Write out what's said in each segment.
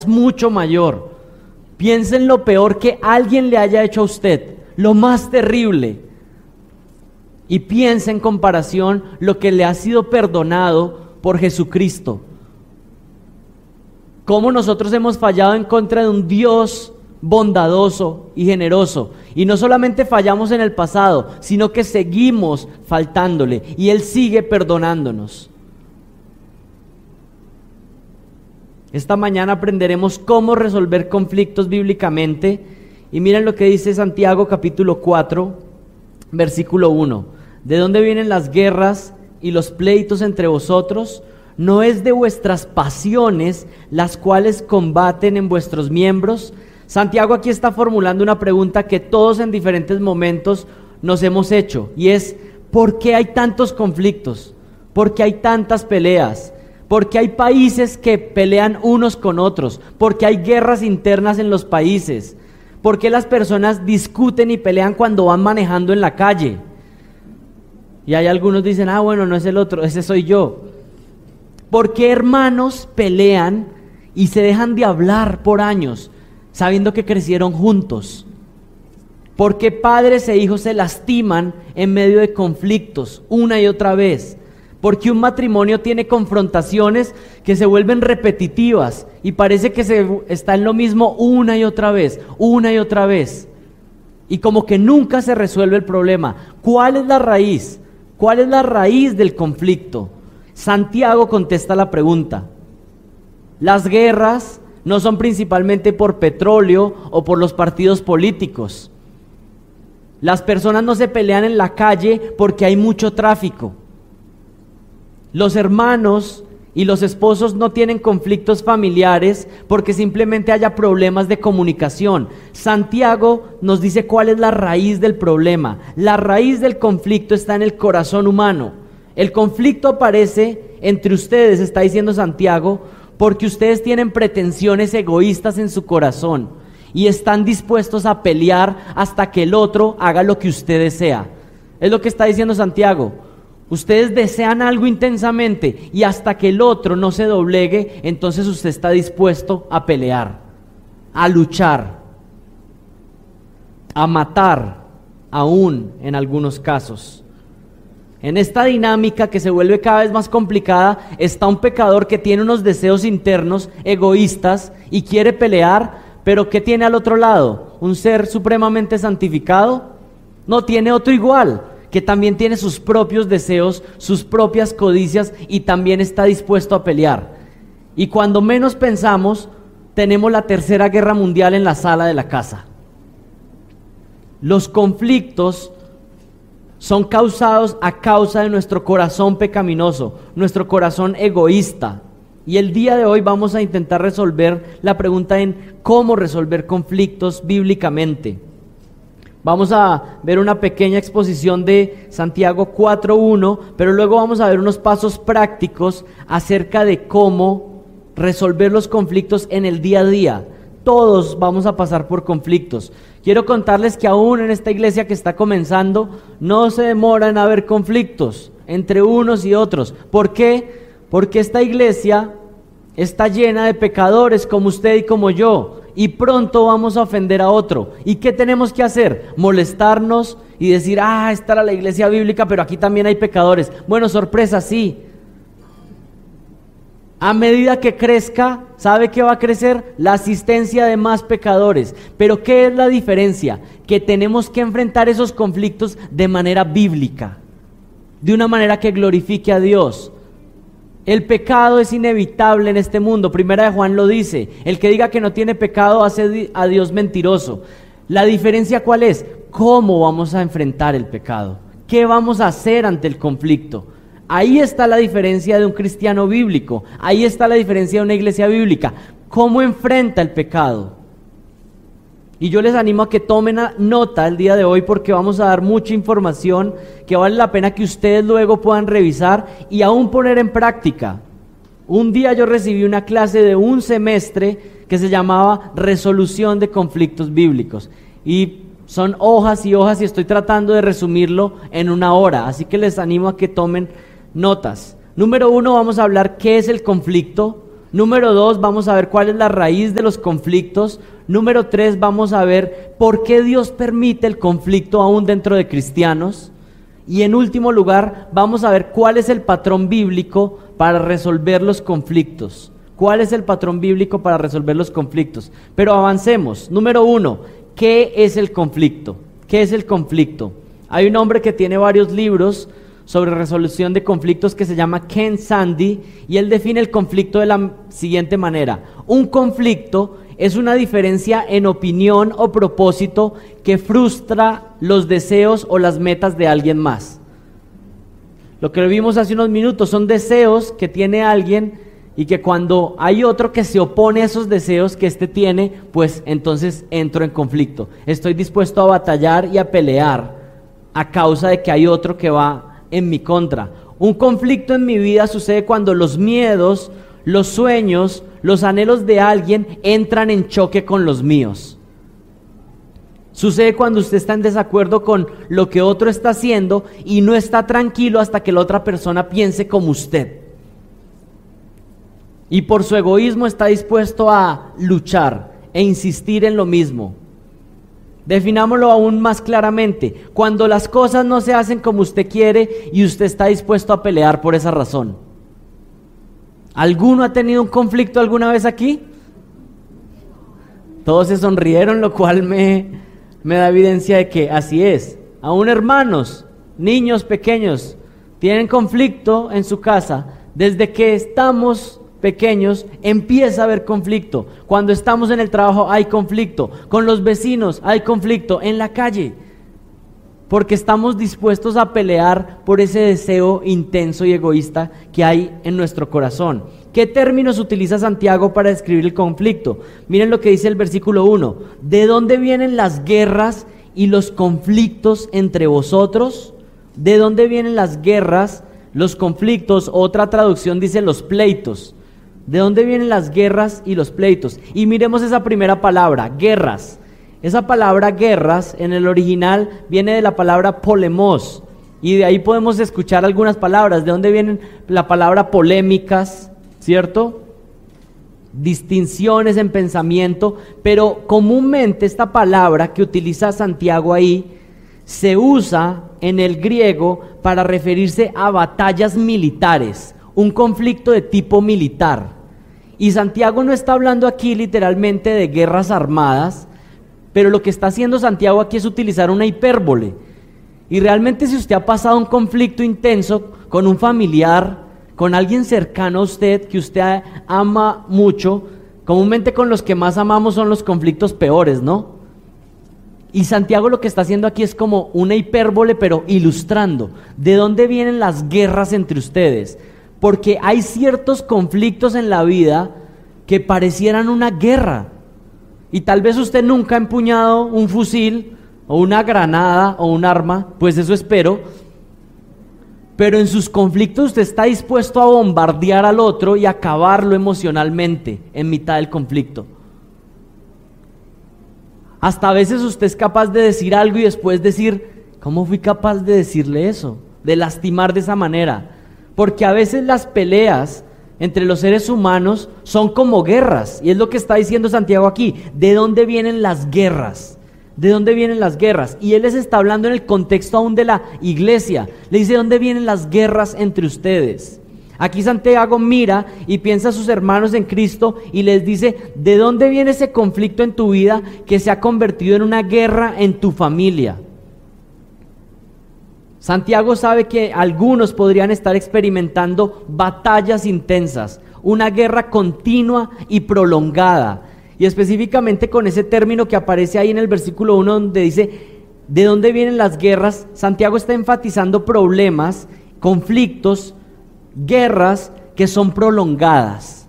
mucho mayor. Piense en lo peor que alguien le haya hecho a usted, lo más terrible, y piense en comparación lo que le ha sido perdonado por Jesucristo. Cómo nosotros hemos fallado en contra de un Dios bondadoso y generoso, y no solamente fallamos en el pasado, sino que seguimos faltándole, y Él sigue perdonándonos. Esta mañana aprenderemos cómo resolver conflictos bíblicamente, y miren lo que dice Santiago capítulo 4, versículo 1. ¿De dónde vienen las guerras y los pleitos entre vosotros? ¿No es de vuestras pasiones las cuales combaten en vuestros miembros? Santiago aquí está formulando una pregunta que todos en diferentes momentos nos hemos hecho, y es: ¿por qué hay tantos conflictos? ¿Por qué hay tantas peleas? ¿Por qué hay países que pelean unos con otros? ¿Por qué hay guerras internas en los países? ¿Por qué las personas discuten y pelean cuando van manejando en la calle? Y hay algunos dicen: bueno, no es el otro, ese soy yo. ¿Por qué hermanos pelean y se dejan de hablar por años, sabiendo que crecieron juntos? ¿Por qué padres e hijos se lastiman en medio de conflictos una y otra vez? ¿Por qué un matrimonio tiene confrontaciones que se vuelven repetitivas y parece que está en lo mismo una y otra vez, y como que nunca se resuelve el problema? ¿Cuál es la raíz? ¿Cuál es la raíz del conflicto? Santiago contesta la pregunta. Las guerras no son principalmente por petróleo o por los partidos políticos. Las personas no se pelean en la calle porque hay mucho tráfico. Los hermanos y los esposos no tienen conflictos familiares porque simplemente haya problemas de comunicación. Santiago nos dice cuál es la raíz del problema. La raíz del conflicto está en el corazón humano. El conflicto aparece entre ustedes, está diciendo Santiago, porque ustedes tienen pretensiones egoístas en su corazón y están dispuestos a pelear hasta que el otro haga lo que usted desea. Es lo que está diciendo Santiago. Ustedes desean algo intensamente y hasta que el otro no se doblegue, entonces usted está dispuesto a pelear, a luchar, a matar, aún en algunos casos. En esta dinámica que se vuelve cada vez más complicada está un pecador que tiene unos deseos internos egoístas y quiere pelear, pero ¿qué tiene al otro lado? ¿Un ser supremamente santificado? No, tiene otro igual, que también tiene sus propios deseos, sus propias codicias y también está dispuesto a pelear. Y cuando menos pensamos, tenemos la tercera guerra mundial en la sala de la casa. Los conflictos son causados a causa de nuestro corazón pecaminoso, nuestro corazón egoísta. Y el día de hoy vamos a intentar resolver la pregunta en cómo resolver conflictos bíblicamente. Vamos a ver una pequeña exposición de Santiago 4.1, pero luego vamos a ver unos pasos prácticos acerca de cómo resolver los conflictos en el día a día. Todos vamos a pasar por conflictos. Quiero contarles que aún en esta iglesia que está comenzando, no se demora en haber conflictos entre unos y otros. ¿Por qué? Porque esta iglesia está llena de pecadores como usted y como yo. Y pronto vamos a ofender a otro. ¿Y qué tenemos que hacer? Molestarnos y decir: esta era la iglesia bíblica, pero aquí también hay pecadores. Bueno, sorpresa, sí. A medida que crezca, ¿sabe qué va a crecer? La asistencia de más pecadores. Pero ¿qué es la diferencia? Que tenemos que enfrentar esos conflictos de manera bíblica, de una manera que glorifique a Dios. El pecado es inevitable en este mundo. Primera de Juan lo dice: el que diga que no tiene pecado hace a Dios mentiroso. La diferencia, ¿cuál es? ¿Cómo vamos a enfrentar el pecado? ¿Qué vamos a hacer ante el conflicto? Ahí está la diferencia de un cristiano bíblico. Ahí está la diferencia de una iglesia bíblica. ¿Cómo enfrenta el pecado? Y yo les animo a que tomen nota el día de hoy, porque vamos a dar mucha información que vale la pena que ustedes luego puedan revisar y aún poner en práctica. Un día yo recibí una clase de un semestre que se llamaba Resolución de Conflictos Bíblicos. Y son hojas y hojas y estoy tratando de resumirlo en una hora. Así que les animo a que tomen notas. Número 1, vamos a hablar qué es el conflicto. Número 2, vamos a ver cuál es la raíz de los conflictos. Número 3, vamos a ver por qué Dios permite el conflicto aún dentro de cristianos. Y en último lugar, vamos a ver cuál es el patrón bíblico para resolver los conflictos. ¿Cuál es el patrón bíblico para resolver los conflictos? Pero avancemos. Número 1, ¿qué es el conflicto? ¿Qué es el conflicto? Hay un hombre que tiene varios libros sobre resolución de conflictos que se llama Ken Sande, y él define el conflicto de la siguiente manera: un conflicto es una diferencia en opinión o propósito que frustra los deseos o las metas de alguien más. Lo que vimos hace unos minutos son deseos que tiene alguien, y que cuando hay otro que se opone a esos deseos que éste tiene, pues entonces entro en conflicto. Estoy dispuesto a batallar y a pelear a causa de que hay otro que va en mi contra. Un conflicto en mi vida sucede cuando los miedos, los sueños, los anhelos de alguien entran en choque con los míos. Sucede cuando usted está en desacuerdo con lo que otro está haciendo y no está tranquilo hasta que la otra persona piense como usted. Y por su egoísmo está dispuesto a luchar e insistir en lo mismo. Definámoslo aún más claramente: cuando las cosas no se hacen como usted quiere y usted está dispuesto a pelear por esa razón. ¿Alguno ha tenido un conflicto alguna vez aquí? Todos se sonrieron, lo cual me da evidencia de que así es. Aún hermanos, niños pequeños, tienen conflicto en su casa. Desde que estamos pequeños empieza a haber conflicto. Cuando estamos en el trabajo hay conflicto, con los vecinos hay conflicto, en la calle, porque estamos dispuestos a pelear por ese deseo intenso y egoísta que hay en nuestro corazón. ¿Qué términos utiliza Santiago para describir el conflicto? Miren lo que dice el versículo 1: ¿de dónde vienen las guerras y los conflictos entre vosotros? ¿De dónde vienen las guerras, los conflictos? Otra traducción dice los pleitos. ¿De dónde vienen las guerras y los pleitos? Y miremos esa primera palabra, guerras. Esa palabra guerras en el original viene de la palabra polemos, y de ahí podemos escuchar algunas palabras. ¿De dónde vienen la palabra polémicas? ¿Cierto? Distinciones en pensamiento, pero comúnmente esta palabra que utiliza Santiago ahí se usa en el griego para referirse a batallas militares, un conflicto de tipo militar. Y Santiago no está hablando aquí literalmente de guerras armadas, pero lo que está haciendo Santiago aquí es utilizar una hipérbole. Y realmente, si usted ha pasado un conflicto intenso con un familiar, con alguien cercano a usted que usted ama mucho, comúnmente con los que más amamos son los conflictos peores, ¿no? Y Santiago lo que está haciendo aquí es como una hipérbole, pero ilustrando de dónde vienen las guerras entre ustedes. Porque hay ciertos conflictos en la vida que parecieran una guerra. Y tal vez usted nunca ha empuñado un fusil o una granada o un arma, pues eso espero. Pero en sus conflictos usted está dispuesto a bombardear al otro y acabarlo emocionalmente en mitad del conflicto. Hasta a veces usted es capaz de decir algo y después decir: ¿cómo fui capaz de decirle eso? De lastimar de esa manera. Porque a veces las peleas entre los seres humanos son como guerras, y es lo que está diciendo Santiago aquí. ¿De dónde vienen las guerras? ¿De dónde vienen las guerras? Y él les está hablando en el contexto aún de la iglesia. Le dice: ¿de dónde vienen las guerras entre ustedes? Aquí Santiago mira y piensa a sus hermanos en Cristo y les dice: ¿de dónde viene ese conflicto en tu vida que se ha convertido en una guerra en tu familia? Santiago sabe que algunos podrían estar experimentando batallas intensas, una guerra continua y prolongada. Y específicamente con ese término que aparece ahí en el versículo 1, donde dice: ¿de dónde vienen las guerras? Santiago está enfatizando problemas, conflictos, guerras que son prolongadas.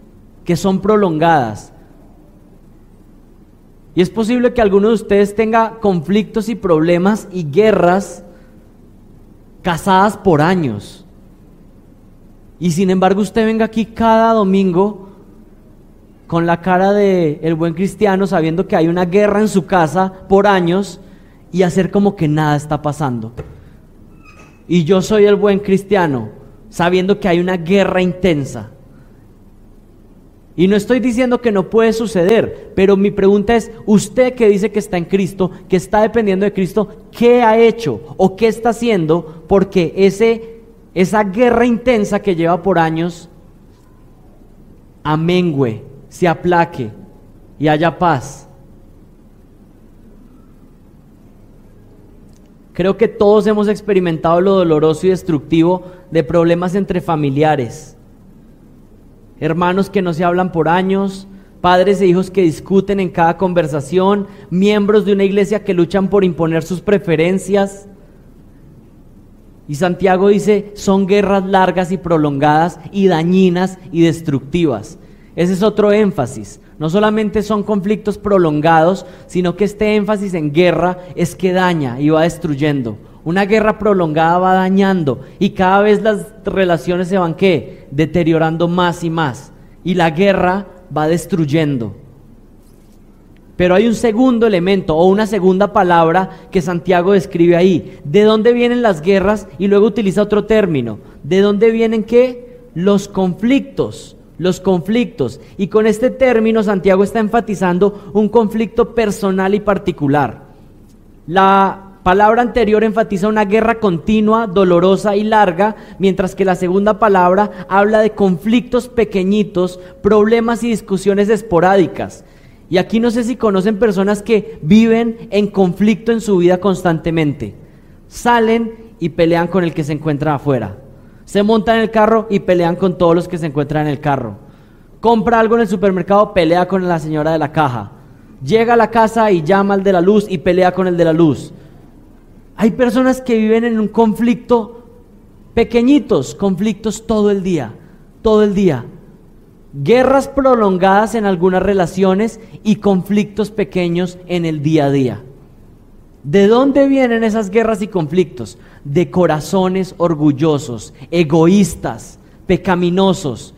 Y es posible que alguno de ustedes tenga conflictos y problemas y guerras casadas por años, y sin embargo usted venga aquí cada domingo con la cara de el buen cristiano, sabiendo que hay una guerra en su casa por años, y hacer como que nada está pasando. Y yo soy el buen cristiano, sabiendo que hay una guerra intensa. Y no estoy diciendo que no puede suceder, pero mi pregunta es, usted que dice que está en Cristo, que está dependiendo de Cristo, ¿qué ha hecho o qué está haciendo porque esa guerra intensa que lleva por años amengüe, se aplaque y haya paz? Creo que todos hemos experimentado lo doloroso y destructivo de problemas entre familiares. Hermanos que no se hablan por años, padres e hijos que discuten en cada conversación, miembros de una iglesia que luchan por imponer sus preferencias. Y Santiago dice, son guerras largas y prolongadas y dañinas y destructivas. Ese es otro énfasis. No solamente son conflictos prolongados, sino que este énfasis en guerra es que daña y va destruyendo. Una guerra prolongada va dañando y cada vez las relaciones se van, ¿qué? Deteriorando más y más. Y la guerra va destruyendo. Pero hay un segundo elemento o una segunda palabra que Santiago describe ahí. ¿De dónde vienen las guerras? Y luego utiliza otro término. ¿De dónde vienen qué? Los conflictos. Los conflictos. Y con este término Santiago está enfatizando un conflicto personal y particular. La palabra anterior enfatiza una guerra continua, dolorosa y larga, mientras que la segunda palabra habla de conflictos pequeñitos, problemas y discusiones esporádicas. Y aquí no sé si conocen personas que viven en conflicto en su vida constantemente. Salen y pelean con el que se encuentra afuera. Se montan en el carro y pelean con todos los que se encuentran en el carro. Compra algo en el supermercado, pelea con la señora de la caja. Llega a la casa y llama al de la luz y pelea con el de la luz. Hay personas que viven en un conflicto, pequeñitos conflictos todo el día. Guerras prolongadas en algunas relaciones y conflictos pequeños en el día a día. ¿De dónde vienen esas guerras y conflictos? De corazones orgullosos, egoístas, pecaminosos.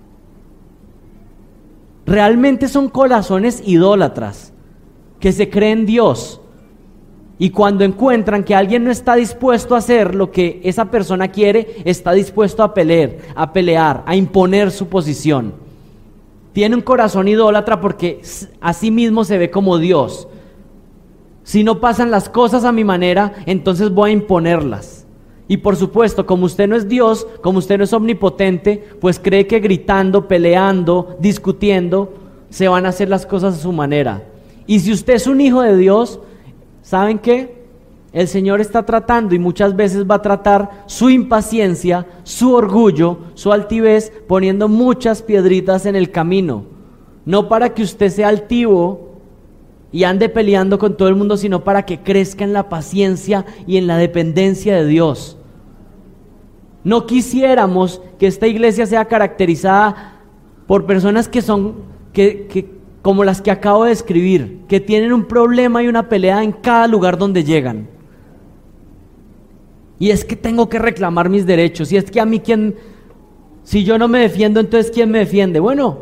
Realmente son corazones idólatras que se creen Dios. Y cuando encuentran que alguien no está dispuesto a hacer lo que esa persona quiere, está dispuesto a pelear, a imponer su posición. Tiene un corazón idólatra porque a sí mismo se ve como Dios. Si no pasan las cosas a mi manera, entonces voy a imponerlas. Y por supuesto, como usted no es Dios, como usted no es omnipotente, pues cree que gritando, peleando, discutiendo, se van a hacer las cosas a su manera. Y si usted es un hijo de Dios, ¿saben qué? El Señor está tratando y muchas veces va a tratar su impaciencia, su orgullo, su altivez, poniendo muchas piedritas en el camino. No para que usted sea altivo y ande peleando con todo el mundo, sino para que crezca en la paciencia y en la dependencia de Dios. No quisiéramos que esta iglesia sea caracterizada por personas que son como las que acabo de describir, que tienen un problema y una pelea en cada lugar donde llegan. Y es que tengo que reclamar mis derechos, y es que a mí si yo no me defiendo, entonces ¿quién me defiende? Bueno,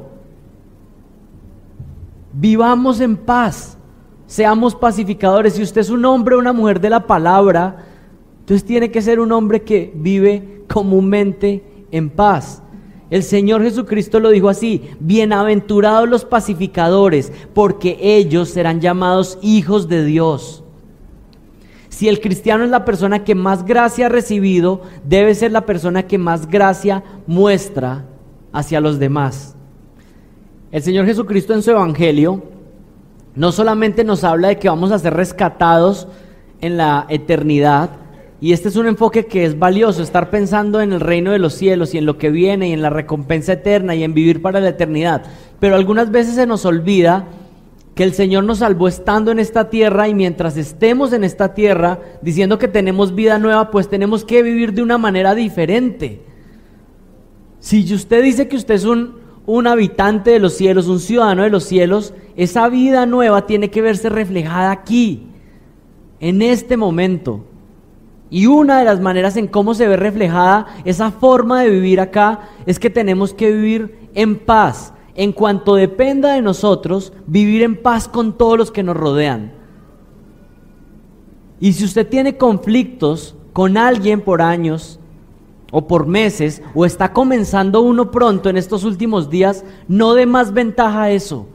vivamos en paz, seamos pacificadores. Si usted es un hombre o una mujer de la palabra, entonces tiene que ser un hombre que vive comúnmente en paz. El Señor Jesucristo lo dijo así: bienaventurados los pacificadores, porque ellos serán llamados hijos de Dios. Si el cristiano es la persona que más gracia ha recibido, debe ser la persona que más gracia muestra hacia los demás. El Señor Jesucristo en su Evangelio no solamente nos habla de que vamos a ser rescatados en la eternidad, y este es un enfoque que es valioso, estar pensando en el reino de los cielos y en lo que viene y en la recompensa eterna y en vivir para la eternidad, pero algunas veces se nos olvida que el Señor nos salvó estando en esta tierra, y mientras estemos en esta tierra diciendo que tenemos vida nueva, pues tenemos que vivir de una manera diferente. Si usted dice que usted es un habitante de los cielos, un ciudadano de los cielos, esa vida nueva tiene que verse reflejada aquí, en este momento. Y una de las maneras en cómo se ve reflejada esa forma de vivir acá es que tenemos que vivir en paz. En cuanto dependa de nosotros, vivir en paz con todos los que nos rodean. Y si usted tiene conflictos con alguien por años, o por meses, o está comenzando uno pronto en estos últimos días, no dé más ventaja a eso.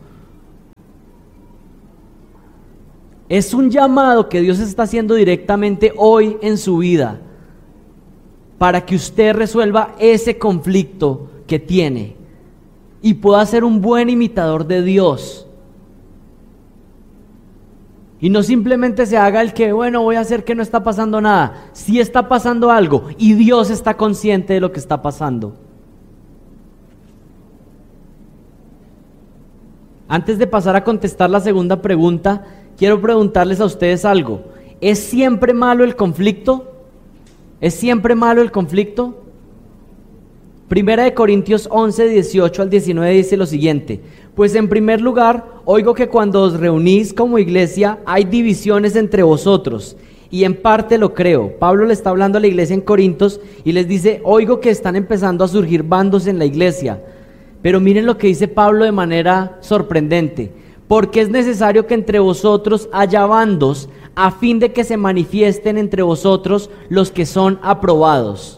Es un llamado que Dios está haciendo directamente hoy en su vida, para que usted resuelva ese conflicto que tiene y pueda ser un buen imitador de Dios. Y no simplemente se haga el que, bueno, voy a hacer que no está pasando nada. Sí está pasando algo y Dios está consciente de lo que está pasando. Antes de pasar a contestar la segunda pregunta, quiero preguntarles a ustedes algo. ¿Es siempre malo el conflicto? ¿Es siempre malo el conflicto? Primera de Corintios 11, 18 al 19 dice lo siguiente: pues en primer lugar, oigo que cuando os reunís como iglesia hay divisiones entre vosotros, y en parte lo creo. Pablo le está hablando a la iglesia en Corintios y les dice, oigo que están empezando a surgir bandos en la iglesia. Pero miren lo que dice Pablo de manera sorprendente: porque es necesario que entre vosotros haya bandos, a fin de que se manifiesten entre vosotros los que son aprobados.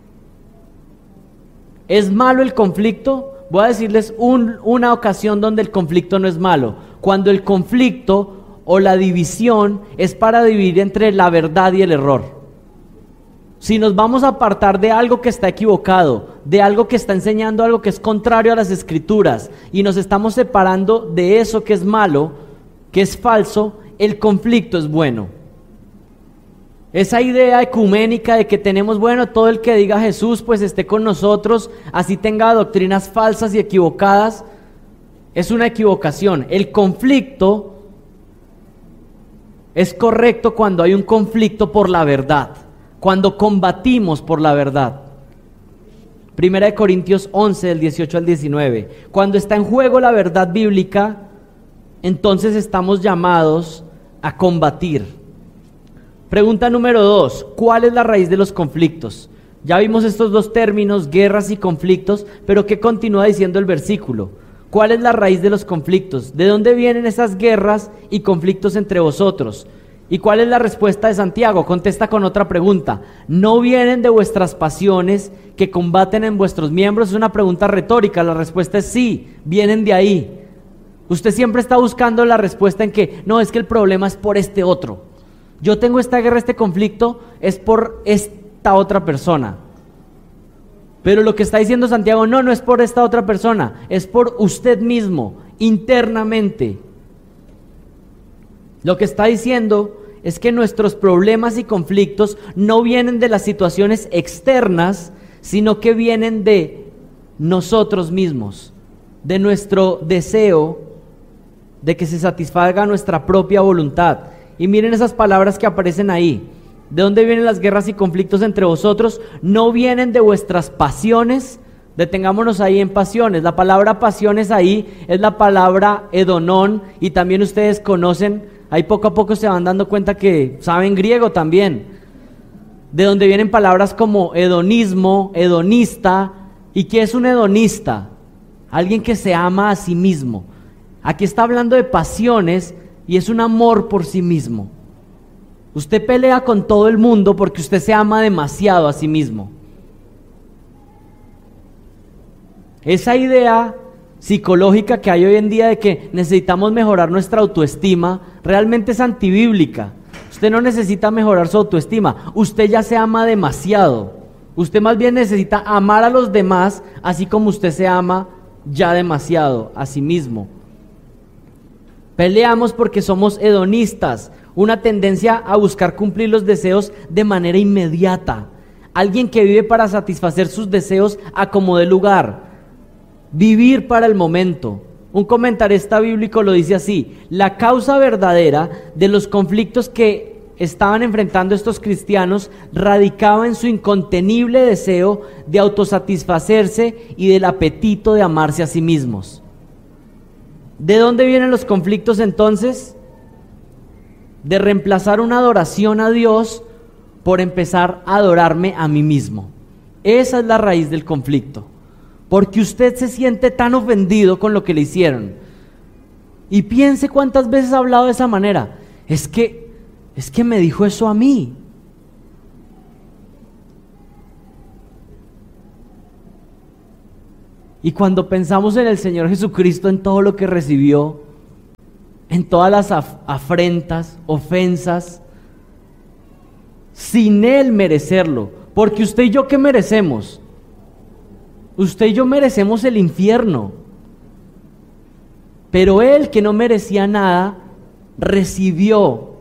¿Es malo el conflicto? Voy a decirles una ocasión donde el conflicto no es malo. Cuando el conflicto o la división es para dividir entre la verdad y el error. Si nos vamos a apartar de algo que está equivocado, de algo que está enseñando algo que es contrario a las Escrituras, y nos estamos separando de eso que es malo, que es falso, el conflicto es bueno. Esa idea ecuménica de que tenemos, bueno, todo el que diga Jesús pues esté con nosotros, así tenga doctrinas falsas y equivocadas, es una equivocación. El conflicto es correcto cuando hay un conflicto por la verdad, cuando combatimos por la verdad. Primera de Corintios 11, del 18 al 19. Cuando está en juego la verdad bíblica, entonces estamos llamados a combatir. Pregunta número 2, ¿cuál es la raíz de los conflictos? Ya vimos estos dos términos, guerras y conflictos, pero ¿qué continúa diciendo el versículo? ¿Cuál es la raíz de los conflictos? ¿De dónde vienen esas guerras y conflictos entre vosotros? ¿Y cuál es la respuesta de Santiago? Contesta con otra pregunta. ¿No vienen de vuestras pasiones que combaten en vuestros miembros? Es una pregunta retórica, la respuesta es sí, vienen de ahí. Usted siempre está buscando la respuesta en que, no, es que el problema es por este otro. Yo tengo esta guerra, este conflicto, es por esta otra persona. Pero lo que está diciendo Santiago, no es por esta otra persona, es por usted mismo, internamente. Lo que está diciendo es que nuestros problemas y conflictos no vienen de las situaciones externas, sino que vienen de nosotros mismos, de nuestro deseo de que se satisfaga nuestra propia voluntad. Y miren esas palabras que aparecen ahí. ¿De dónde vienen las guerras y conflictos entre vosotros? No vienen de vuestras pasiones. Detengámonos ahí en pasiones. La palabra pasiones ahí es la palabra edonón, y también ustedes conocen, ahí poco a poco se van dando cuenta que saben griego también. De donde vienen palabras como hedonismo, hedonista. ¿Y qué es un hedonista? Alguien que se ama a sí mismo. Aquí está hablando de pasiones y es un amor por sí mismo. Usted pelea con todo el mundo porque usted se ama demasiado a sí mismo. Esa idea psicológica que hay hoy en día de que necesitamos mejorar nuestra autoestima, realmente es antibíblica. Usted no necesita mejorar su autoestima, usted ya se ama demasiado. Usted más bien necesita amar a los demás, así como usted se ama ya demasiado a sí mismo. Peleamos porque somos hedonistas, una tendencia a buscar cumplir los deseos de manera inmediata. Alguien que vive para satisfacer sus deseos a como dé lugar. Vivir para el momento. Un comentarista bíblico lo dice así: la causa verdadera de los conflictos que estaban enfrentando estos cristianos radicaba en su incontenible deseo de autosatisfacerse y del apetito de amarse a sí mismos. ¿De dónde vienen los conflictos entonces? De reemplazar una adoración a Dios por empezar a adorarme a mí mismo. Esa es la raíz del conflicto. Porque usted se siente tan ofendido con lo que le hicieron. Y piense cuántas veces ha hablado de esa manera. Es que me dijo eso a mí. Y cuando pensamos en el Señor Jesucristo, en todo lo que recibió, en todas las afrentas, ofensas, sin Él merecerlo, porque usted y yo, ¿qué merecemos? Usted y yo merecemos el infierno, pero Él, que no merecía nada, recibió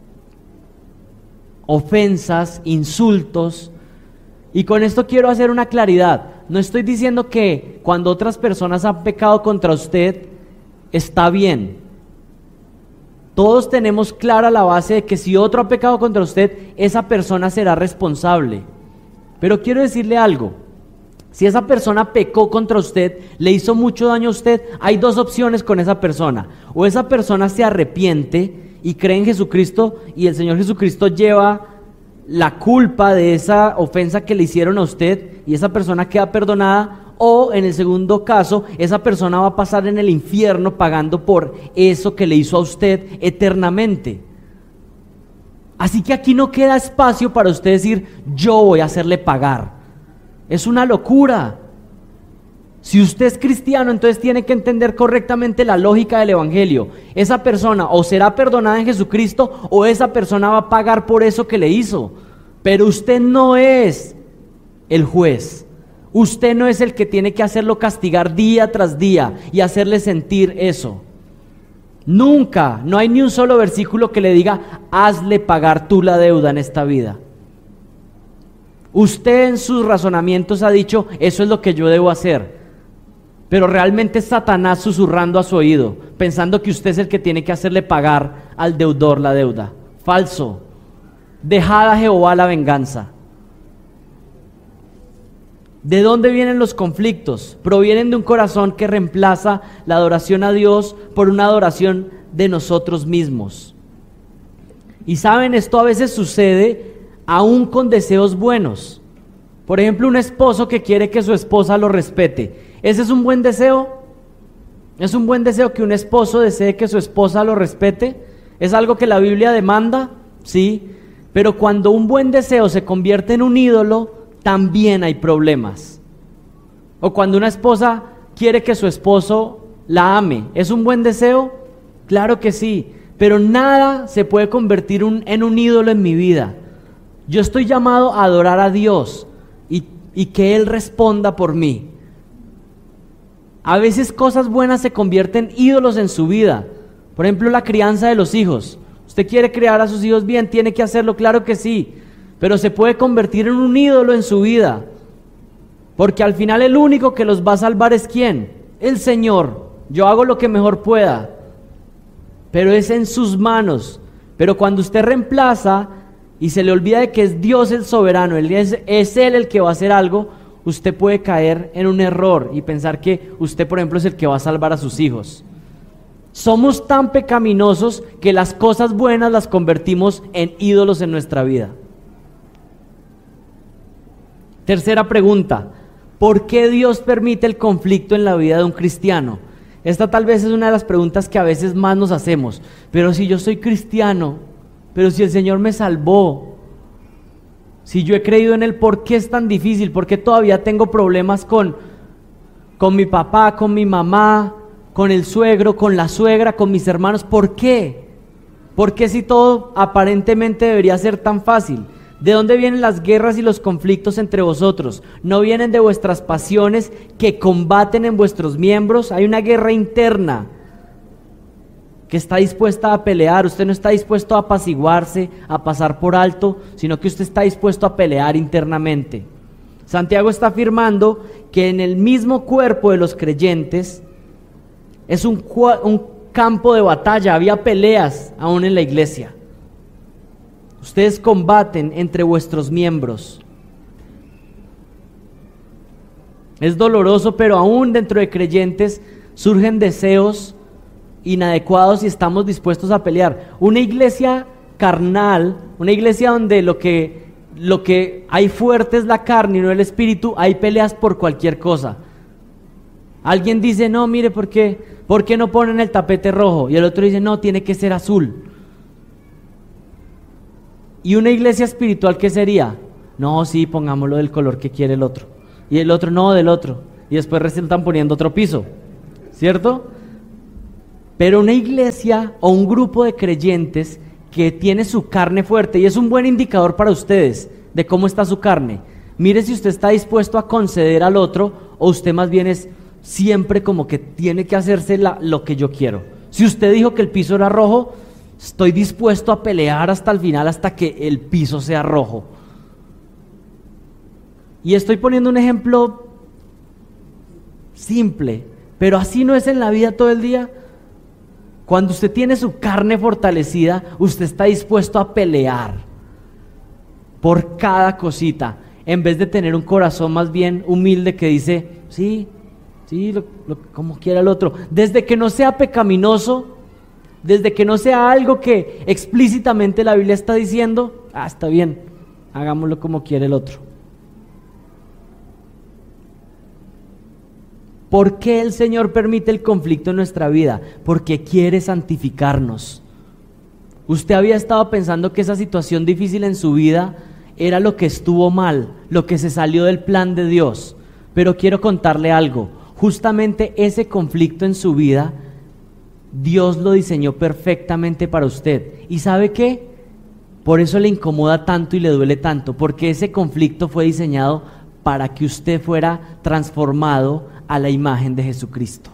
ofensas, insultos. Y con esto quiero hacer una claridad. No estoy diciendo que cuando otras personas han pecado contra usted está bien. Todos tenemos clara la base de que si otro ha pecado contra usted, esa persona será responsable. Pero quiero decirle algo. Si esa persona pecó contra usted, le hizo mucho daño a usted, hay dos opciones con esa persona. O esa persona se arrepiente y cree en Jesucristo y el Señor Jesucristo lleva la culpa de esa ofensa que le hicieron a usted y esa persona queda perdonada. O en el segundo caso, esa persona va a pasar en el infierno pagando por eso que le hizo a usted eternamente. Así que aquí no queda espacio para usted decir, yo voy a hacerle pagar. Es una locura. Si usted es cristiano, entonces tiene que entender correctamente la lógica del Evangelio. Esa persona o será perdonada en Jesucristo o esa persona va a pagar por eso que le hizo. Pero usted no es el juez. Usted no es el que tiene que hacerlo castigar día tras día y hacerle sentir eso. Nunca, no hay ni un solo versículo que le diga, hazle pagar tú la deuda en esta vida. Usted en sus razonamientos ha dicho, eso es lo que yo debo hacer. Pero realmente es Satanás susurrando a su oído, pensando que usted es el que tiene que hacerle pagar al deudor la deuda. Falso. Dejad a Jehová la venganza. ¿De dónde vienen los conflictos? Provienen de un corazón que reemplaza la adoración a Dios por una adoración de nosotros mismos. Y saben, esto a veces sucede aún con deseos buenos. Por ejemplo, un esposo que quiere que su esposa lo respete. ¿Ese es un buen deseo? ¿Es un buen deseo que un esposo desee que su esposa lo respete? ¿Es algo que la Biblia demanda? Sí. Pero cuando un buen deseo se convierte en un ídolo, también hay problemas. O cuando una esposa quiere que su esposo la ame, ¿es un buen deseo? Claro que sí, pero nada se puede convertir en un ídolo en mi vida. Yo estoy llamado a adorar a Dios y que Él responda por mí. A veces cosas buenas se convierten en ídolos en su vida. Por ejemplo, la crianza de los hijos. Usted quiere criar a sus hijos bien, tiene que hacerlo, claro que sí. Pero se puede convertir en un ídolo en su vida, porque al final el único que los va a salvar es ¿quién? El Señor. Yo hago lo que mejor pueda, pero es en sus manos. Pero cuando usted reemplaza y se le olvida de que es Dios el soberano, es Él el que va a hacer algo, usted puede caer en un error y pensar que usted, por ejemplo, es el que va a salvar a sus hijos. Somos tan pecaminosos que las cosas buenas las convertimos en ídolos en nuestra vida. Tercera pregunta, ¿por qué Dios permite el conflicto en la vida de un cristiano? Esta tal vez es una de las preguntas que a veces más nos hacemos. Pero si yo soy cristiano, pero si el Señor me salvó, si yo he creído en Él, ¿por qué es tan difícil? ¿Por qué todavía tengo problemas con mi papá, con mi mamá, con el suegro, con la suegra, con mis hermanos? ¿Por qué? ¿Por qué si todo aparentemente debería ser tan fácil? ¿De dónde vienen las guerras y los conflictos entre vosotros? ¿No vienen de vuestras pasiones que combaten en vuestros miembros? Hay una guerra interna que está dispuesta a pelear. Usted no está dispuesto a apaciguarse, a pasar por alto, sino que usted está dispuesto a pelear internamente. Santiago está afirmando que en el mismo cuerpo de los creyentes es un campo de batalla. Había peleas aún en la iglesia. Ustedes combaten entre vuestros miembros. Es doloroso, pero aún dentro de creyentes surgen deseos inadecuados y estamos dispuestos a pelear. Una iglesia carnal, una iglesia donde lo que hay fuerte es la carne y no el espíritu, hay peleas por cualquier cosa. Alguien dice, no, mire, ¿por qué no ponen el tapete rojo? Y el otro dice, no, tiene que ser azul. ¿Y una iglesia espiritual qué sería? No, sí, pongámoslo del color que quiere el otro. Y el otro, no, del otro. y después resultan poniendo otro piso, ¿cierto? Pero una iglesia o un grupo de creyentes que tiene su carne fuerte, y es un buen indicador para ustedes de cómo está su carne. Mire si usted está dispuesto a conceder al otro, o usted más bien es siempre como que tiene que hacerse lo que yo quiero. Si usted dijo que el piso era rojo, estoy dispuesto a pelear hasta el final, hasta que el piso sea rojo. Y estoy poniendo un ejemplo simple, pero así no es en la vida todo el día. Cuando usted tiene su carne fortalecida, usted está dispuesto a pelear por cada cosita, en vez de tener un corazón más bien humilde que dice, sí, como quiera el otro. Desde que no sea pecaminoso, desde que no sea algo que explícitamente la Biblia está diciendo, está bien, hagámoslo como quiere el otro. ¿Por qué el Señor permite el conflicto en nuestra vida? Porque quiere santificarnos. Usted había estado pensando que esa situación difícil en su vida era lo que estuvo mal, lo que se salió del plan de Dios. Pero quiero contarle algo. Justamente ese conflicto en su vida, Dios lo diseñó perfectamente para usted. ¿Y sabe qué? Por eso le incomoda tanto y le duele tanto, porque ese conflicto fue diseñado para que usted fuera transformado a la imagen de Jesucristo.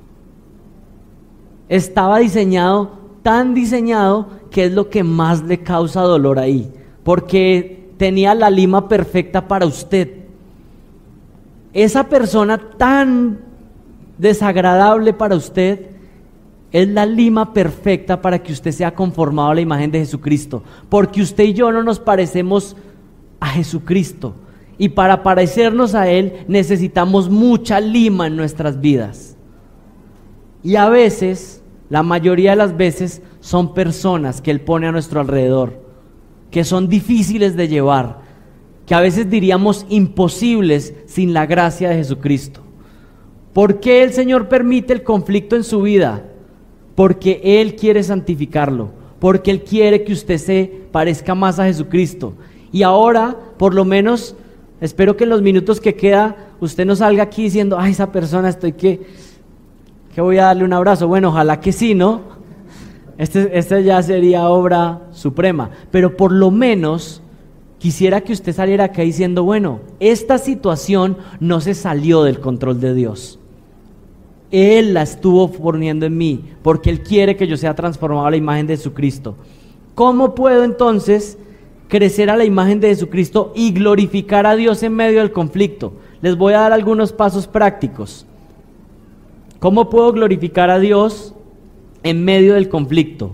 Estaba diseñado, tan diseñado, que es lo que más le causa dolor ahí, porque tenía la lima perfecta para usted. Esa persona tan desagradable para usted es la lima perfecta para que usted sea conformado a la imagen de Jesucristo, porque usted y yo no nos parecemos a Jesucristo. Y para parecernos a Él necesitamos mucha lima en nuestras vidas. Y a veces, la mayoría de las veces, son personas que Él pone a nuestro alrededor, que son difíciles de llevar, que a veces diríamos imposibles sin la gracia de Jesucristo. ¿Por qué el Señor permite el conflicto en su vida? Porque Él quiere santificarlo, porque Él quiere que usted se parezca más a Jesucristo. Y ahora, por lo menos, espero que en los minutos que queda usted no salga aquí diciendo, esa persona estoy que voy a darle un abrazo. Bueno, ojalá que sí, ¿no? Este ya sería obra suprema. Pero por lo menos quisiera que usted saliera acá diciendo, bueno, esta situación no se salió del control de Dios. Él la estuvo poniendo en mí, porque Él quiere que yo sea transformado a la imagen de Jesucristo. ¿Cómo puedo entonces crecer a la imagen de Jesucristo y glorificar a Dios en medio del conflicto? Les voy a dar algunos pasos prácticos. ¿Cómo puedo glorificar a Dios en medio del conflicto?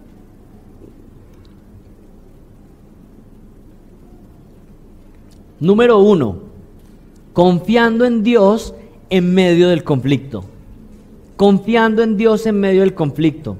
Número 1, confiando en Dios en medio del conflicto. Confiando en Dios en medio del conflicto.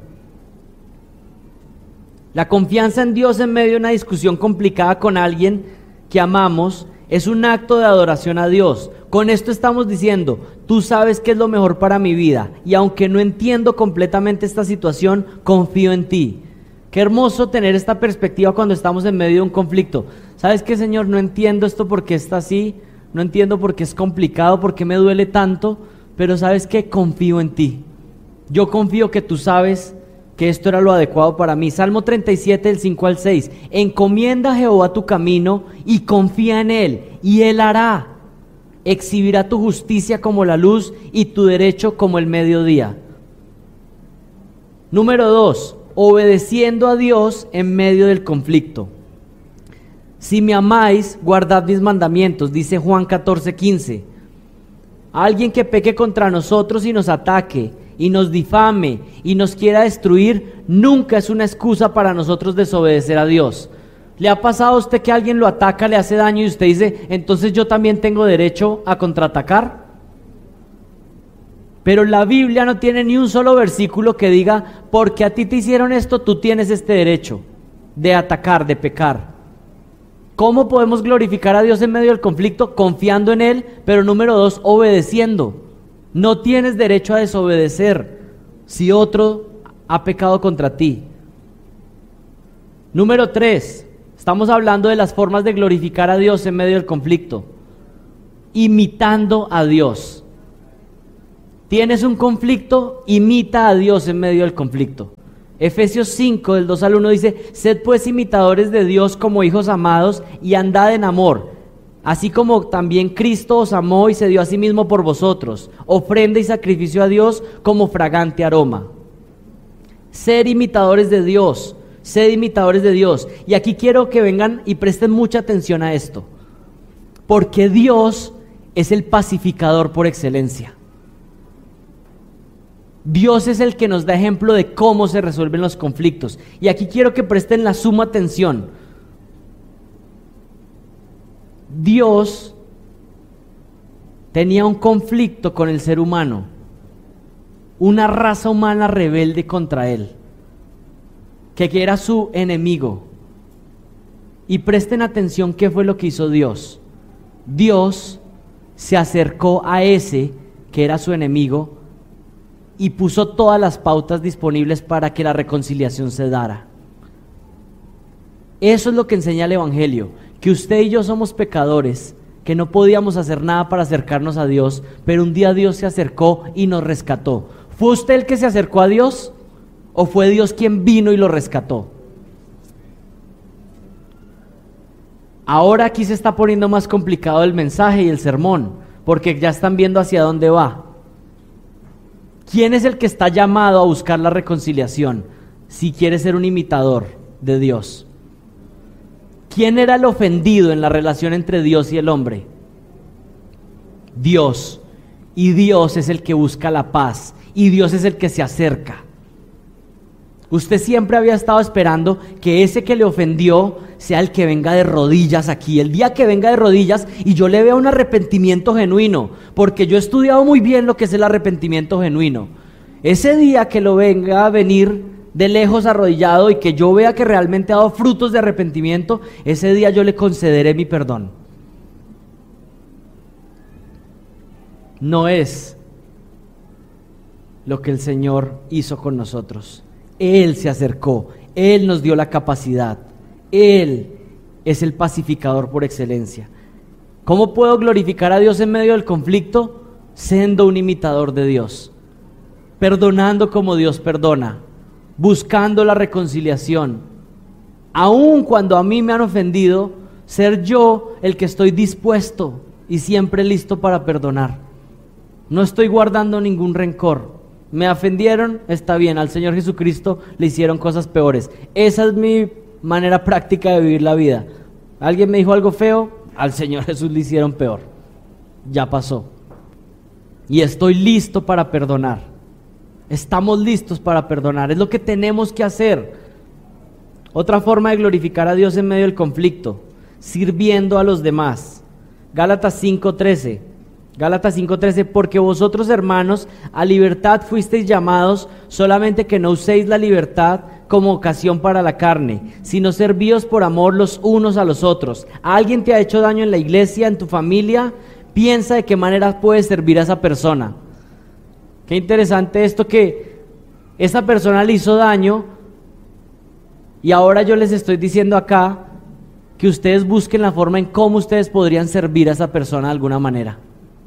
La confianza en Dios en medio de una discusión complicada con alguien que amamos es un acto de adoración a Dios. Con esto estamos diciendo, tú sabes qué es lo mejor para mi vida, y aunque no entiendo completamente esta situación, confío en ti. Qué hermoso tener esta perspectiva cuando estamos en medio de un conflicto. ¿Sabes qué, Señor? No entiendo esto porque está así, no entiendo por qué es complicado, por qué me duele tanto, pero ¿sabes qué? Confío en ti. Yo confío que tú sabes que esto era lo adecuado para mí. Salmo 37, del 5 al 6. Encomienda a Jehová tu camino y confía en Él, y Él hará. Exhibirá tu justicia como la luz y tu derecho como el mediodía. Número 2, obedeciendo a Dios en medio del conflicto. Si me amáis, guardad mis mandamientos, dice Juan 14, 15. Alguien que peque contra nosotros y nos ataque, y nos difame, y nos quiera destruir, nunca es una excusa para nosotros desobedecer a Dios. ¿Le ha pasado a usted que alguien lo ataca, le hace daño y usted dice, entonces yo también tengo derecho a contraatacar? Pero la Biblia no tiene ni un solo versículo que diga, porque a ti te hicieron esto, tú tienes este derecho de atacar, de pecar. ¿Cómo podemos glorificar a Dios en medio del conflicto? Confiando en Él, pero número 2, obedeciendo. No tienes derecho a desobedecer si otro ha pecado contra ti. Número 3, estamos hablando de las formas de glorificar a Dios en medio del conflicto. Imitando a Dios. Tienes un conflicto, imita a Dios en medio del conflicto. Efesios 5, del 2 al 1 dice: sed pues imitadores de Dios como hijos amados y andad en amor, así como también Cristo os amó y se dio a sí mismo por vosotros, ofrenda y sacrificio a Dios como fragante aroma. Ser imitadores de Dios, sed imitadores de Dios. Y aquí quiero que vengan y presten mucha atención a esto, porque Dios es el pacificador por excelencia. Dios es el que nos da ejemplo de cómo se resuelven los conflictos. Y aquí quiero que presten la suma atención. Dios tenía un conflicto con el ser humano, una raza humana rebelde contra él, que era su enemigo. Y presten atención qué fue lo que hizo Dios. Dios se acercó a ese que era su enemigo y puso todas las pautas disponibles para que la reconciliación se dara. Eso es lo que enseña el Evangelio, que usted y yo somos pecadores, que no podíamos hacer nada para acercarnos a Dios, pero un día Dios se acercó y nos rescató. ¿Fue usted el que se acercó a Dios o fue Dios quien vino y lo rescató? Ahora aquí se está poniendo más complicado el mensaje y el sermón, porque ya están viendo hacia dónde va. ¿Quién es el que está llamado a buscar la reconciliación si quiere ser un imitador de Dios? ¿Quién era el ofendido en la relación entre Dios y el hombre? Dios. Y Dios es el que busca la paz, y Dios es el que se acerca. Usted siempre había estado esperando que ese que le ofendió sea el que venga de rodillas aquí. El día que venga de rodillas y yo le vea un arrepentimiento genuino, porque yo he estudiado muy bien lo que es el arrepentimiento genuino. Ese día que lo venga a venir de lejos arrodillado y que yo vea que realmente ha dado frutos de arrepentimiento, ese día yo le concederé mi perdón. No es lo que el Señor hizo con nosotros. Él se acercó, Él nos dio la capacidad, Él es el pacificador por excelencia. ¿Cómo puedo glorificar a Dios en medio del conflicto? Siendo un imitador de Dios, perdonando como Dios perdona, buscando la reconciliación, aun cuando a mí me han ofendido, ser yo el que estoy dispuesto y siempre listo para perdonar. No estoy guardando ningún rencor. Me ofendieron, está bien, al Señor Jesucristo le hicieron cosas peores. Esa es mi manera práctica de vivir la vida. ¿Alguien me dijo algo feo? Al Señor Jesús le hicieron peor. Ya pasó. Y estoy listo para perdonar. Estamos listos para perdonar. Es lo que tenemos que hacer. Otra forma de glorificar a Dios en medio del conflicto, sirviendo a los demás. Gálatas 5:13. Gálatas 5:13, porque vosotros, hermanos, a libertad fuisteis llamados, solamente que no uséis la libertad como ocasión para la carne, sino servíos por amor los unos a los otros. ¿Alguien te ha hecho daño en la iglesia, en tu familia? Piensa de qué manera puedes servir a esa persona. Qué interesante esto, que esa persona le hizo daño y ahora yo les estoy diciendo acá que ustedes busquen la forma en cómo ustedes podrían servir a esa persona de alguna manera.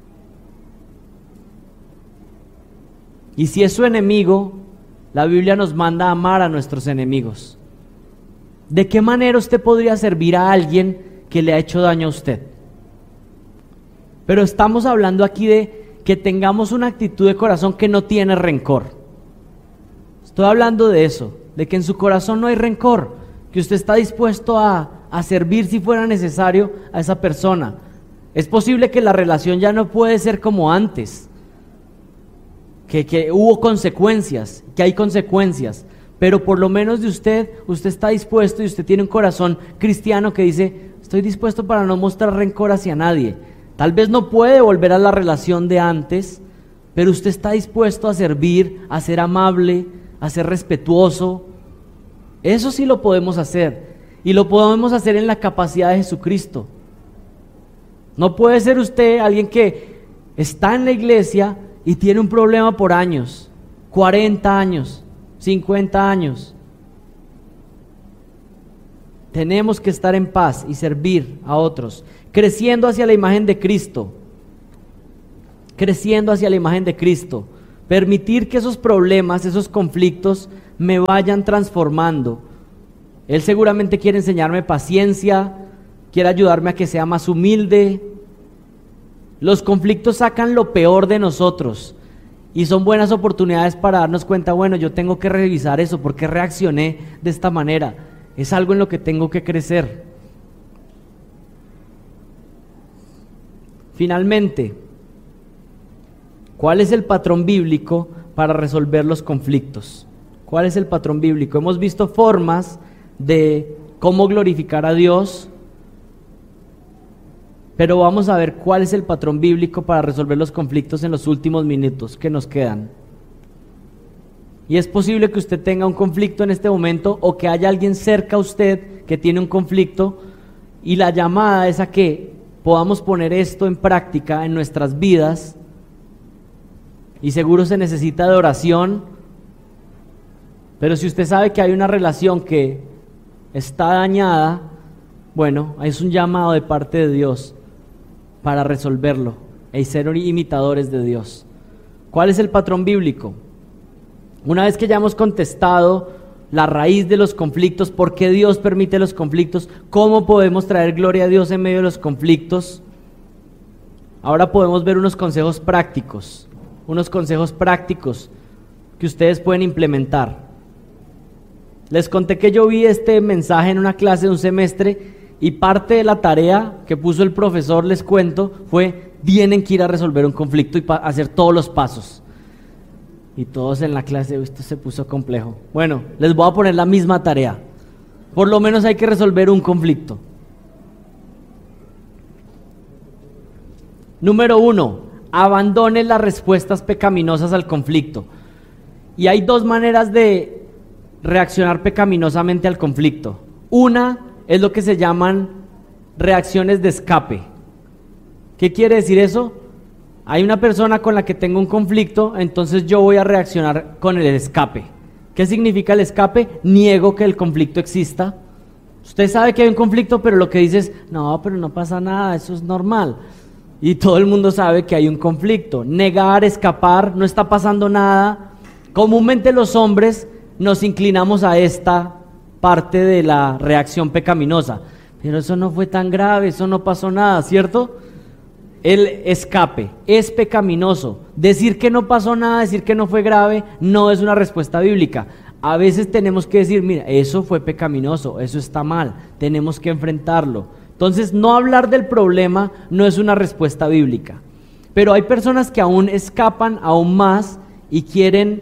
Y si es su enemigo, la Biblia nos manda a amar a nuestros enemigos. ¿De qué manera usted podría servir a alguien que le ha hecho daño a usted? Pero estamos hablando aquí de que tengamos una actitud de corazón que no tiene rencor. Estoy hablando de eso, de que en su corazón no hay rencor, que usted está dispuesto a servir si fuera necesario a esa persona. Es posible que la relación ya no puede ser como antes, que hubo consecuencias, que hay consecuencias, pero por lo menos de usted está dispuesto y usted tiene un corazón cristiano que dice, estoy dispuesto para no mostrar rencor hacia nadie. Tal vez no puede volver a la relación de antes, pero usted está dispuesto a servir, a ser amable, a ser respetuoso. Eso sí lo podemos hacer, y lo podemos hacer en la capacidad de Jesucristo. No puede ser usted alguien que está en la iglesia y tiene un problema por años, 40 años, 50 años. Tenemos que estar en paz y servir a otros, creciendo hacia la imagen de Cristo. Creciendo hacia la imagen de Cristo. Permitir que esos problemas, esos conflictos me vayan transformando. Él seguramente quiere enseñarme paciencia, quiere ayudarme a que sea más humilde. Los conflictos sacan lo peor de nosotros y son buenas oportunidades para darnos cuenta, bueno, yo tengo que revisar eso, ¿por qué reaccioné de esta manera? Es algo en lo que tengo que crecer. Finalmente, ¿cuál es el patrón bíblico para resolver los conflictos? ¿Cuál es el patrón bíblico? Hemos visto formas de cómo glorificar a Dios, pero vamos a ver cuál es el patrón bíblico para resolver los conflictos en los últimos minutos que nos quedan. Y es posible que usted tenga un conflicto en este momento o que haya alguien cerca a usted que tiene un conflicto, y la llamada es a que podamos poner esto en práctica en nuestras vidas. Y seguro se necesita de oración, pero si usted sabe que hay una relación que está dañada, bueno, es un llamado de parte de Dios para resolverlo y ser imitadores de Dios. ¿Cuál es el patrón bíblico? Una vez que ya hemos contestado la raíz de los conflictos, por qué Dios permite los conflictos, cómo podemos traer gloria a Dios en medio de los conflictos, ahora podemos ver unos consejos prácticos que ustedes pueden implementar. Les conté que yo vi este mensaje en una clase de un semestre y parte de la tarea que puso el profesor, les cuento, fue: tienen que ir a resolver un conflicto y hacer todos los pasos. Y todos en la clase, esto se puso complejo. Bueno, les voy a poner la misma tarea. Por lo menos hay que resolver un conflicto. Número 1, abandone las respuestas pecaminosas al conflicto. Y hay dos maneras de reaccionar pecaminosamente al conflicto. Una es lo que se llaman reacciones de escape. ¿Qué quiere decir eso? Hay una persona con la que tengo un conflicto, entonces yo voy a reaccionar con el escape. ¿Qué significa el escape? Niego que el conflicto exista. Usted sabe que hay un conflicto, pero lo que dice es: no, pero no pasa nada, eso es normal. Y todo el mundo sabe que hay un conflicto. Negar, escapar, no está pasando nada. Comúnmente los hombres nos inclinamos a esta parte de la reacción pecaminosa. Pero eso no fue tan grave, eso no pasó nada, ¿cierto? El escape es pecaminoso. Decir que no pasó nada, decir que no fue grave, no es una respuesta bíblica. A veces tenemos que decir: mira, eso fue pecaminoso, eso está mal, tenemos que enfrentarlo. Entonces, no hablar del problema no es una respuesta bíblica. Pero hay personas que aún escapan aún más y quieren,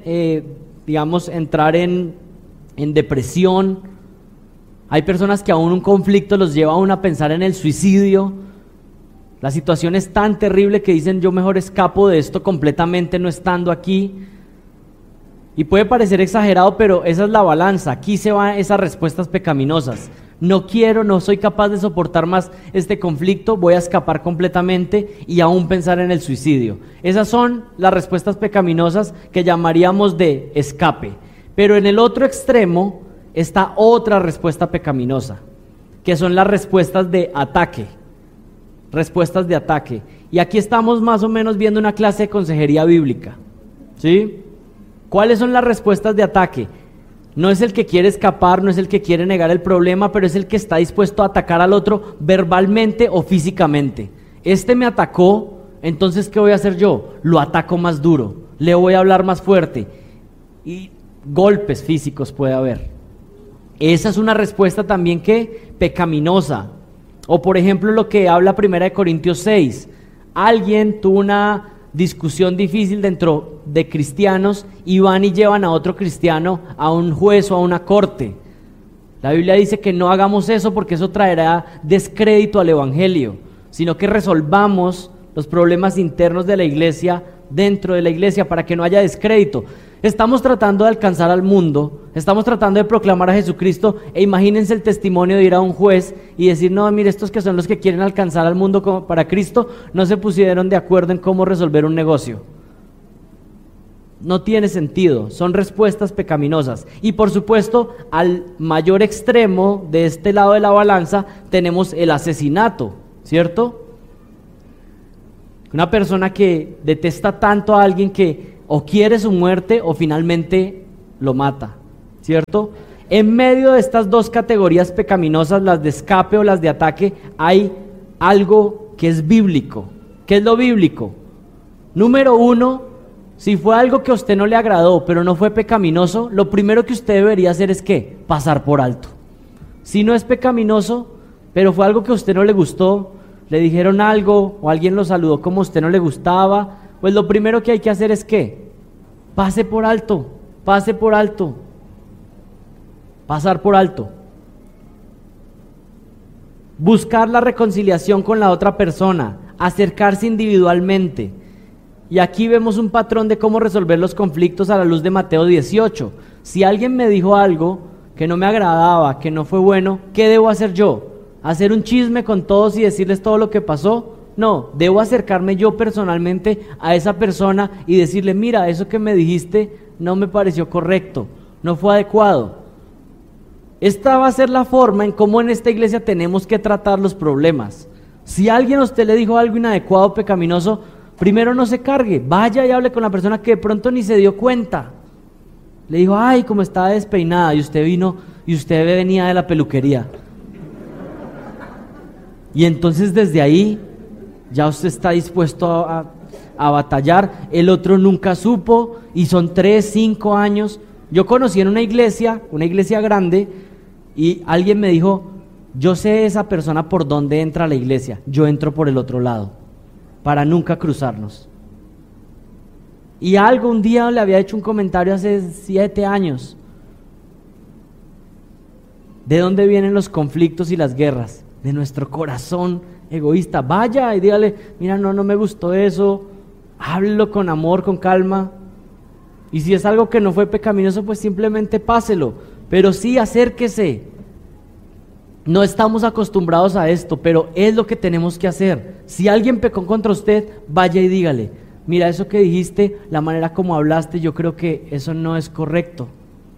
entrar en depresión. Hay personas que aún un conflicto los lleva aún a pensar en el suicidio. La situación es tan terrible que dicen: yo mejor escapo de esto completamente no estando aquí. Y puede parecer exagerado, pero esa es la balanza. Aquí se van esas respuestas pecaminosas. No quiero, no soy capaz de soportar más este conflicto, voy a escapar completamente y aún pensar en el suicidio. Esas son las respuestas pecaminosas que llamaríamos de escape. Pero en el otro extremo está otra respuesta pecaminosa, que son las respuestas de ataque. Respuestas de ataque. Y aquí estamos más o menos viendo una clase de consejería bíblica, ¿sí? ¿Cuáles son las respuestas de ataque? No es el que quiere escapar, no es el que quiere negar el problema, pero es el que está dispuesto a atacar al otro verbalmente o físicamente. Este me atacó, entonces ¿qué voy a hacer yo? Lo ataco más duro, le voy a hablar más fuerte. Y golpes físicos puede haber. Esa es una respuesta también que pecaminosa. O por ejemplo lo que habla 1 Corintios 6. Alguien tuvo una discusión difícil dentro de cristianos y van y llevan a otro cristiano a un juez o a una corte. La Biblia dice que no hagamos eso porque eso traerá descrédito al evangelio, sino que resolvamos los problemas internos de la iglesia dentro de la iglesia para que no haya descrédito. Estamos tratando de alcanzar al mundo, estamos tratando de proclamar a Jesucristo, e imagínense el testimonio de ir a un juez y decir: no, mire, estos que son los que quieren alcanzar al mundo para Cristo no se pusieron de acuerdo en cómo resolver un negocio. No tiene sentido, son respuestas pecaminosas. Y por supuesto, al mayor extremo de este lado de la balanza tenemos el asesinato, ¿cierto? Una persona que detesta tanto a alguien que o quiere su muerte o finalmente lo mata, ¿cierto? En medio de estas dos categorías pecaminosas, las de escape o las de ataque, hay algo que es bíblico. ¿Qué es lo bíblico? Número uno, si fue algo que a usted no le agradó, pero no fue pecaminoso, lo primero que usted debería hacer es ¿qué? Pasar por alto. Si no es pecaminoso, pero fue algo que a usted no le gustó, le dijeron algo o alguien lo saludó como a usted no le gustaba, pues lo primero que hay que hacer es ¿qué? Pase por alto, pase por alto. Pasar por alto. Buscar la reconciliación con la otra persona, acercarse individualmente. Y aquí vemos un patrón de cómo resolver los conflictos a la luz de Mateo 18. Si alguien me dijo algo que no me agradaba, que no fue bueno, ¿qué debo hacer yo? ¿Hacer un chisme con todos y decirles todo lo que pasó? No, debo acercarme yo personalmente a esa persona y decirle, mira, eso que me dijiste no me pareció correcto, no fue adecuado. Esta va a ser la forma en cómo en esta iglesia tenemos que tratar los problemas. Si alguien a usted le dijo algo inadecuado, pecaminoso, primero no se cargue, vaya y hable con la persona que de pronto ni se dio cuenta. Le dijo, ay, como estaba despeinada, y usted vino y usted venía de la peluquería. Y entonces desde ahí ya usted está dispuesto a batallar. El otro nunca supo y son 3, 5 años. Yo conocí en una iglesia grande, y alguien me dijo, yo sé esa persona por dónde entra a la iglesia, yo entro por el otro lado, para nunca cruzarnos. Y un día le había hecho un comentario hace 7 años. ¿De dónde vienen los conflictos y las guerras? De nuestro corazón egoísta. Vaya y dígale, mira, no me gustó eso, háblelo con amor, con calma. Y si es algo que no fue pecaminoso, pues simplemente páselo. Pero sí, acérquese. No estamos acostumbrados a esto, pero es lo que tenemos que hacer. Si alguien pecó contra usted, vaya y dígale, mira, eso que dijiste, la manera como hablaste, yo creo que eso no es correcto.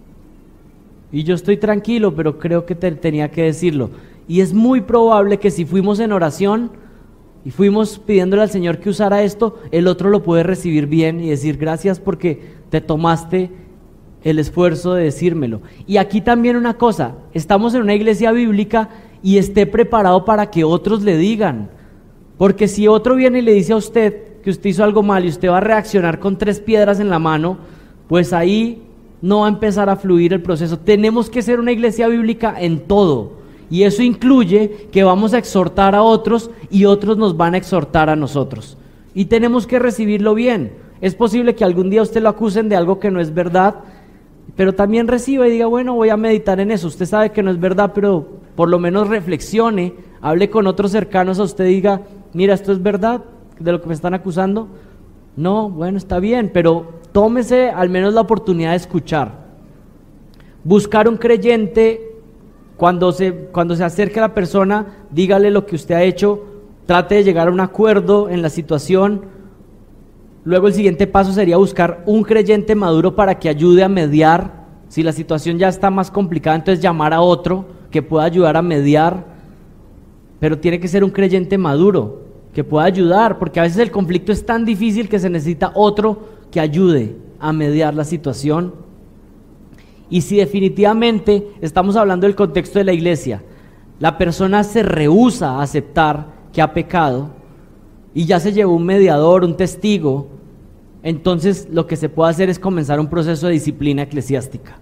Y yo estoy tranquilo, pero creo que tenía que decirlo. Y es muy probable que si fuimos en oración y fuimos pidiéndole al Señor que usara esto, el otro lo puede recibir bien y decir gracias porque te tomaste el esfuerzo de decírmelo. Y aquí también una cosa, estamos en una iglesia bíblica y esté preparado para que otros le digan, porque si otro viene y le dice a usted que usted hizo algo mal y usted va a reaccionar con 3 piedras en la mano, pues ahí no va a empezar a fluir el proceso. Tenemos que ser una iglesia bíblica en todo, y eso incluye que vamos a exhortar a otros y otros nos van a exhortar a nosotros, y tenemos que recibirlo bien. Es posible que algún día usted lo acusen de algo que no es verdad, pero también reciba y diga, bueno, voy a meditar en eso. Usted sabe que no es verdad, pero por lo menos reflexione, hable con otros cercanos a usted y diga, mira, esto es verdad de lo que me están acusando. No, bueno, está bien, pero tómese al menos la oportunidad de escuchar. Buscar un creyente, cuando se acerque a la persona, dígale lo que usted ha hecho, trate de llegar a un acuerdo en la situación. Luego el siguiente paso sería buscar un creyente maduro para que ayude a mediar. Si la situación ya está más complicada, entonces llamar a otro que pueda ayudar a mediar, pero tiene que ser un creyente maduro que pueda ayudar, porque a veces el conflicto es tan difícil que se necesita otro que ayude a mediar la situación. Y si definitivamente estamos hablando del contexto de la iglesia, la persona se rehúsa a aceptar que ha pecado y ya se llevó un mediador, un testigo, entonces lo que se puede hacer es comenzar un proceso de disciplina eclesiástica.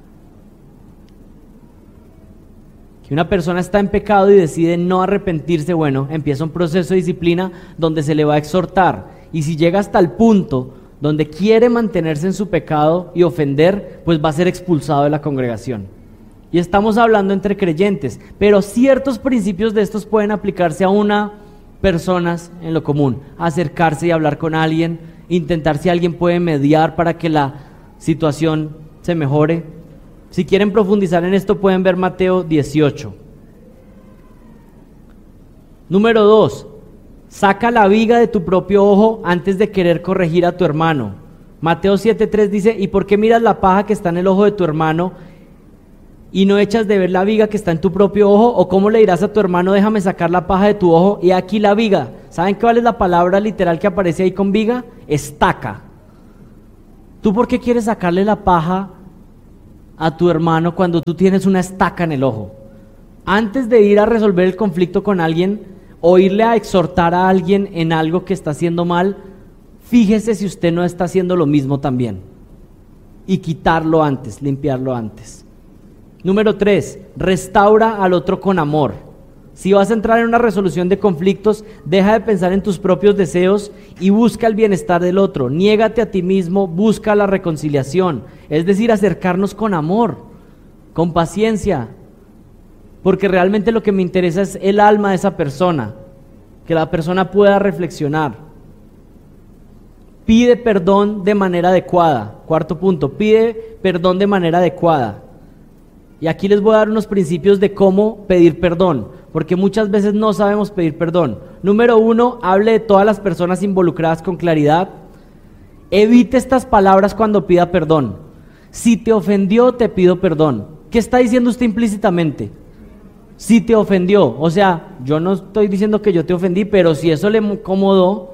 Que una persona está en pecado y decide no arrepentirse, bueno, empieza un proceso de disciplina donde se le va a exhortar, y si llega hasta el punto donde quiere mantenerse en su pecado y ofender, pues va a ser expulsado de la congregación. Y estamos hablando entre creyentes, pero ciertos principios de estos pueden aplicarse a personas en lo común. Acercarse y hablar con alguien, intentar si alguien puede mediar para que la situación se mejore. Si quieren profundizar en esto, pueden ver Mateo 18. Número 2, saca la viga de tu propio ojo antes de querer corregir a tu hermano. Mateo 7:3 dice, ¿y por qué miras la paja que está en el ojo de tu hermano y no echas de ver la viga que está en tu propio ojo? ¿O cómo le dirás a tu hermano, déjame sacar la paja de tu ojo y aquí la viga? ¿Saben cuál es la palabra literal que aparece ahí con viga? Estaca. ¿Tú por qué quieres sacarle la paja a tu hermano cuando tú tienes una estaca en el ojo? Antes de ir a resolver el conflicto con alguien o irle a exhortar a alguien en algo que está haciendo mal, fíjese si usted no está haciendo lo mismo también. Y quitarlo antes, limpiarlo antes. Número 3, restaura al otro con amor. Si vas a entrar en una resolución de conflictos, deja de pensar en tus propios deseos y busca el bienestar del otro. Niégate a ti mismo, busca la reconciliación. Es decir, acercarnos con amor, con paciencia. Porque realmente lo que me interesa es el alma de esa persona, que la persona pueda reflexionar. Pide perdón de manera adecuada. Cuarto punto, pide perdón de manera adecuada. Y aquí les voy a dar unos principios de cómo pedir perdón, porque muchas veces no sabemos pedir perdón. Número 1, hable de todas las personas involucradas con claridad. Evite estas palabras cuando pida perdón. Si te ofendió, te pido perdón. ¿Qué está diciendo usted implícitamente? Si te ofendió, o sea, yo no estoy diciendo que yo te ofendí, pero si eso le incomodó,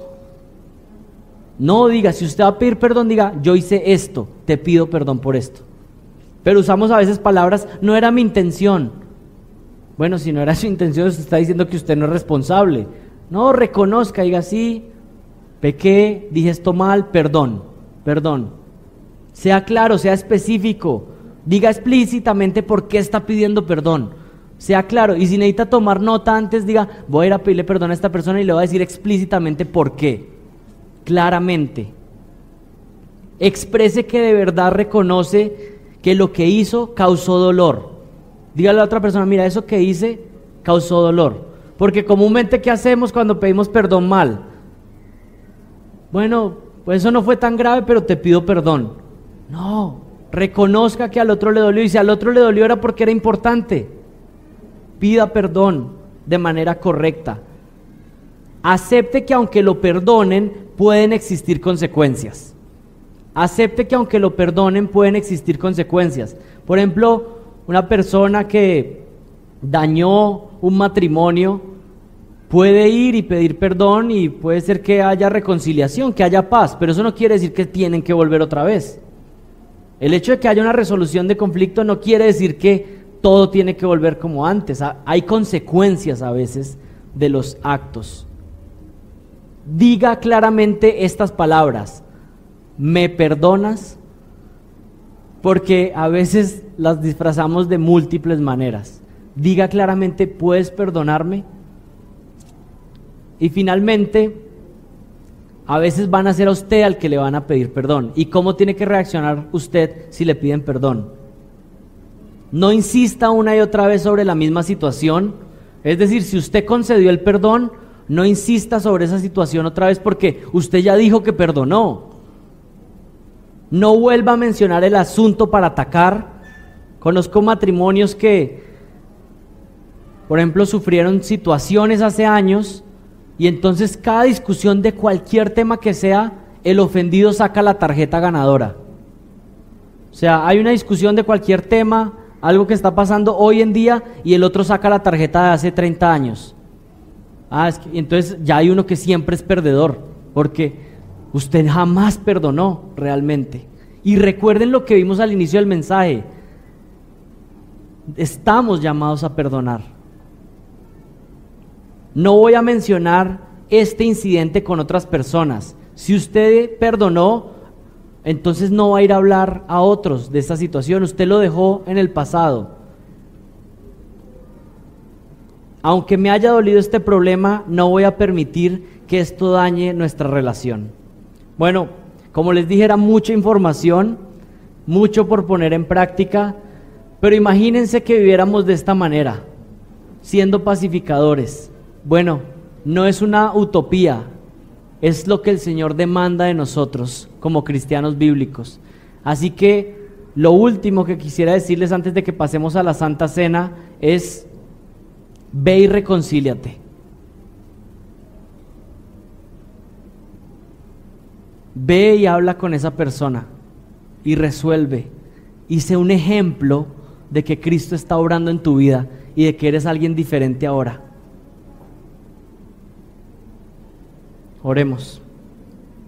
no diga, si usted va a pedir perdón, diga, yo hice esto, te pido perdón por esto. Pero usamos a veces palabras, no era mi intención. Bueno, si no era su intención, usted está diciendo que usted no es responsable. No, reconozca, diga, sí, pequé, dije esto mal, perdón. Sea claro, sea específico, diga explícitamente por qué está pidiendo perdón. Sea claro, y si necesita tomar nota antes, diga, voy a ir a pedirle perdón a esta persona y le voy a decir explícitamente por qué. Claramente. Exprese que de verdad reconoce que lo que hizo causó dolor. Dígale a la otra persona, mira, eso que hice causó dolor. Porque comúnmente, ¿qué hacemos cuando pedimos perdón mal? Bueno, pues eso no fue tan grave, pero te pido perdón. No, reconozca que al otro le dolió, y si al otro le dolió era porque era importante. Pida perdón de manera correcta. Acepte que aunque lo perdonen, pueden existir consecuencias. Acepte que aunque lo perdonen, pueden existir consecuencias. Por ejemplo, una persona que dañó un matrimonio puede ir y pedir perdón y puede ser que haya reconciliación, que haya paz, pero eso no quiere decir que tienen que volver otra vez. El hecho de que haya una resolución de conflicto no quiere decir que todo tiene que volver como antes. Hay consecuencias a veces de los actos. Diga claramente estas palabras: ¿me perdonas? Porque a veces las disfrazamos de múltiples maneras. Diga claramente, ¿puedes perdonarme? Y finalmente, a veces van a ser a usted al que le van a pedir perdón. ¿Y cómo tiene que reaccionar usted si le piden perdón? No insista una y otra vez sobre la misma situación. Es decir, si usted concedió el perdón, no insista sobre esa situación otra vez porque usted ya dijo que perdonó. No vuelva a mencionar el asunto para atacar. Conozco matrimonios que, por ejemplo, sufrieron situaciones hace años y entonces cada discusión de cualquier tema que sea, el ofendido saca la tarjeta ganadora. O sea, hay una discusión de cualquier tema, algo que está pasando hoy en día, y el otro saca la tarjeta de hace 30 años. Entonces ya hay uno que siempre es perdedor, porque usted jamás perdonó realmente. Y recuerden lo que vimos al inicio del mensaje. Estamos llamados a perdonar. No voy a mencionar este incidente con otras personas. Si usted perdonó, entonces no va a ir a hablar a otros de esta situación. Usted lo dejó en el pasado. Aunque me haya dolido este problema, no voy a permitir que esto dañe nuestra relación. Bueno, como les dije, era mucha información, mucho por poner en práctica, pero imagínense que viviéramos de esta manera, siendo pacificadores. Bueno, no es una utopía, es lo que el Señor demanda de nosotros como cristianos bíblicos. Así que lo último que quisiera decirles antes de que pasemos a la Santa Cena es: ve y reconcíliate. Ve y habla con esa persona y resuelve. Y sé un ejemplo de que Cristo está obrando en tu vida y de que eres alguien diferente ahora. Oremos.